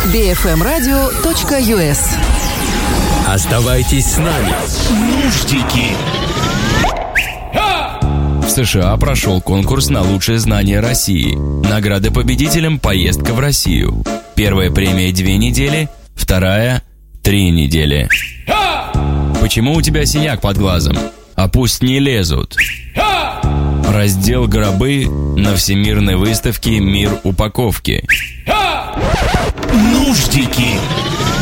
bfmradio.us. Оставайтесь с нами. Нуждики. В США прошел конкурс на лучшее знание России. Награда победителям — поездка в Россию. Первая премия 2 недели, вторая — 3 недели. Почему у тебя синяк под глазом? А пусть не лезут. Раздел «Гробы» на Всемирной выставке «Мир упаковки». Нуждики.